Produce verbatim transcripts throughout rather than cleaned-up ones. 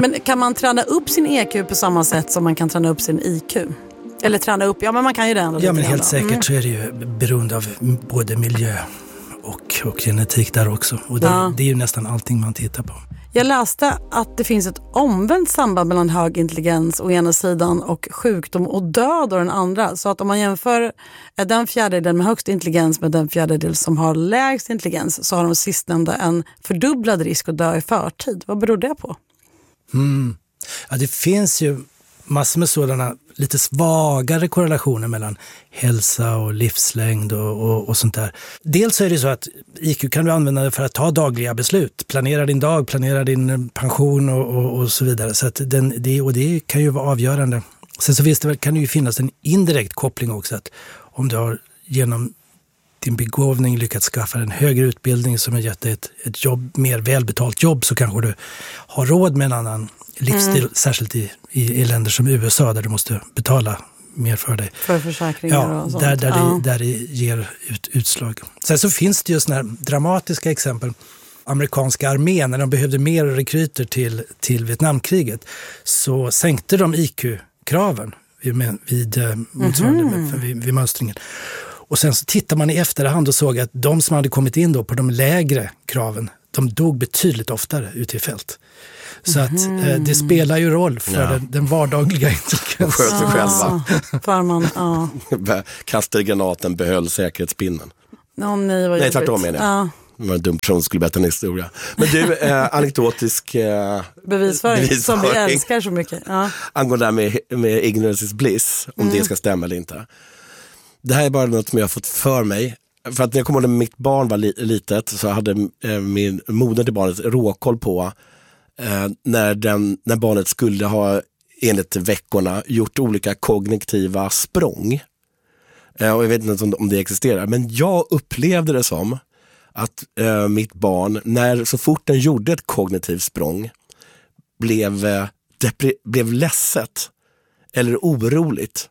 Men kan man träna upp sin E Q på samma sätt som man kan träna upp sin I Q? Eller träna upp, ja men man kan ju det ändå. Ja men helt då. säkert Mm. så är det ju beroende av både miljö och, och genetik där också. Och det, Ja. det är ju nästan allting man tittar på. Jag läste att det finns ett omvänt samband mellan hög intelligens å ena sidan och sjukdom och död å den andra. Så att om man jämför den fjärdedel med högst intelligens med den fjärdedel som har lägst intelligens så har de sistnämnda en fördubblad risk att dö i förtid. Vad beror det på? Mm. Ja, det finns ju massor med sådana lite svagare korrelationer mellan hälsa och livslängd och, och, och sånt där. Dels så är det så att I Q kan du använda för att ta dagliga beslut. Planera din dag, planera din pension och, och, och så vidare. Så att den, det, och det kan ju vara avgörande. Sen så visst, det kan det ju finnas en indirekt koppling också. Att om du har genom din begåvning lyckats skaffa en högre utbildning som har gett dig ett, ett jobb, mer välbetalt jobb, så kanske du har råd med en annan livsstil, mm. särskilt i, i, i länder som U S A där du måste betala mer för dig. För försäkringar ja, och sånt. Där, där, ja. det, där det ger ut, utslag. Sen så finns det ju såna här dramatiska exempel. Amerikanska armén, när de behövde mer rekryter till, till Vietnamkriget, så sänkte de I Q-kraven vid, vid, motsvarande, mm-hmm. vid, vid mönstringen. Och sen så tittar man i efterhand och såg att de som hade kommit in då på de lägre kraven, de dog betydligt oftare ute i fält. Så att eh, det spelar ju roll för ja. den, den vardagliga intelligensen. Sköt sig själva. Farman, ja. Kastade granaten, behöll säkerhetspinnen. Oh, nej, vad nej, tvärtom menar jag. Ja. Det var en dum person som skulle berätta en historia. Men du, eh, anekdotisk eh, bevisföring, bevisföring som vi älskar så mycket. Ja. Angående det här med, med ignorance is bliss, om mm. det ska stämma eller inte. Det här är bara något som jag har fått för mig. För att när jag kommer ihåg när mitt barn var li- litet så hade eh, min moder till barnet råkoll på eh, när, den, när barnet skulle ha enligt veckorna gjort olika kognitiva språng. Eh, och jag vet inte om, om det existerar. Men jag upplevde det som att eh, mitt barn, när så fort den gjorde ett kognitivt språng, blev, eh, depre- blev ledset eller oroligt.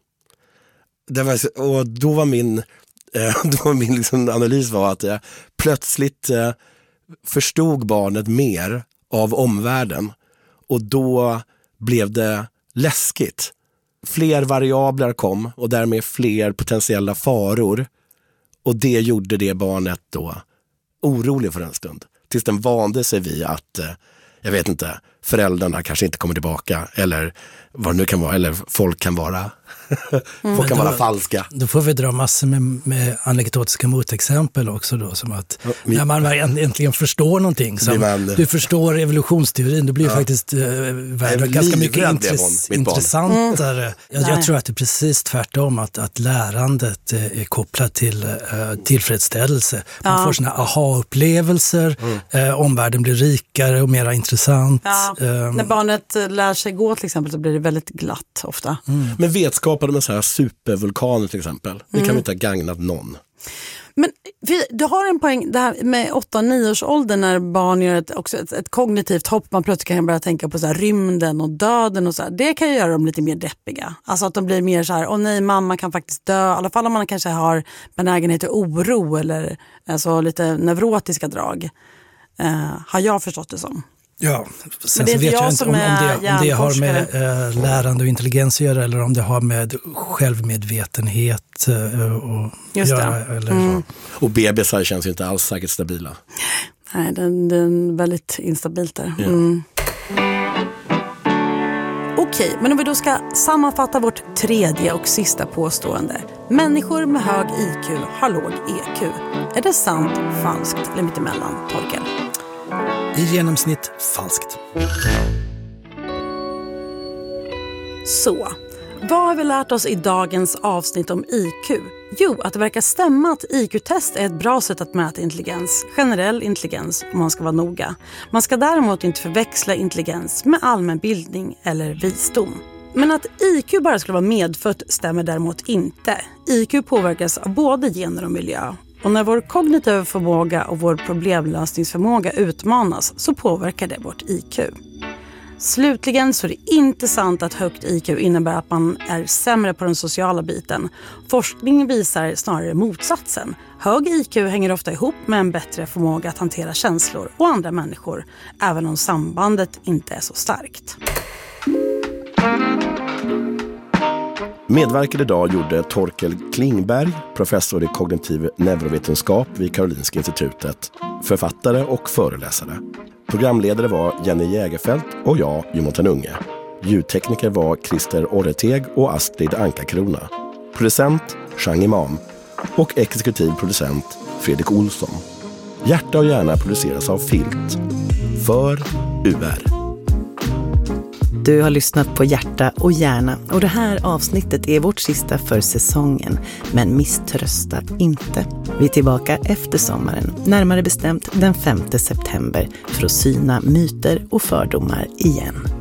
Det var, och då var min, eh, då var min liksom analys var att jag plötsligt eh, förstod barnet mer av omvärlden. Och då blev det läskigt. Fler variabler kom och därmed fler potentiella faror. Och det gjorde det barnet då orolig för en stund. Tills den vande sig vid att, eh, jag vet inte, föräldrarna kanske inte kommer tillbaka. Eller vad det nu kan vara. Eller folk kan vara, mm. folk kan då, vara falska. Då får vi dra massor med, med anekdotiska motexempel också då. Som att ja, men, när man äntligen förstår någonting. Som man, du förstår evolutionsteorin. Det blir ja. faktiskt uh, världen ganska mycket intress- intressantare. Mm. Jag, jag tror att det är precis tvärtom. Att, att lärandet är kopplat till uh, tillfredsställelse. Man ja. får såna aha-upplevelser. Mm. Uh, omvärlden blir rikare och mer intressant. Ja. Um, när barnet lär sig gå till exempel så blir det väldigt glatt ofta. Mm. Men vetskapen om så här supervulkaner till exempel, det kan mm. vi inte ha gagnat någon. Men du har en poäng det här med åtta nio års ålder när barn gör ett, också ett, ett kognitivt hopp. Man plötsligt kan börja tänka på så här, rymden och döden och så här. Det kan ju göra dem lite mer deppiga. Alltså att de blir mer så här, åh nej, mamma kan faktiskt dö. I alla fall om man kanske har benägenhet till oro eller alltså, lite neurotiska drag. Uh, har jag förstått det som. Ja, sen så vet jag, jag inte om, om, det, om det har med äh, lärande och intelligens att göra eller om det har med självmedvetenhet äh, och Just göra. Det. Eller mm. så. Och bebisar känns ju inte alls säkert stabila. Nej, den, den är väldigt instabilt där. Ja. Mm. Okej, men om vi då ska sammanfatta vårt tredje och sista påstående. Människor med hög I Q har låg E Q. Är det sant, falskt eller mittemellan, Torkel? I genomsnitt falskt. Så, vad har vi lärt oss i dagens avsnitt om I Q? Jo, att det verkar stämma att I Q-test är ett bra sätt att mäta intelligens. Generell intelligens, om man ska vara noga. Man ska däremot inte förväxla intelligens med allmän bildning eller visdom. Men att I Q bara skulle vara medfött stämmer däremot inte. I Q påverkas av både gener och miljö. Och när vår kognitiva förmåga och vår problemlösningsförmåga utmanas så påverkar det vårt I Q. Slutligen så är det inte sant att högt I Q innebär att man är sämre på den sociala biten. Forskning visar snarare motsatsen. Hög I Q hänger ofta ihop med en bättre förmåga att hantera känslor och andra människor, även om sambandet inte är så starkt. Medverkade idag gjorde Torkel Klingberg, professor i kognitiv neurovetenskap vid Karolinska institutet, författare och föreläsare. Programledare var Jenny Jägerfelt och jag, Jonathan Unge. Ljudtekniker var Christer Orreteg och Astrid Anka-Krona. Producent Chang Imam och exekutiv producent Fredrik Olsson. Hjärta och hjärna produceras av Filt för U R. Du har lyssnat på Hjärta och hjärna och det här avsnittet är vårt sista för säsongen. Men misströsta inte. Vi är tillbaka efter sommaren, närmare bestämt den femte september, för att syna myter och fördomar igen.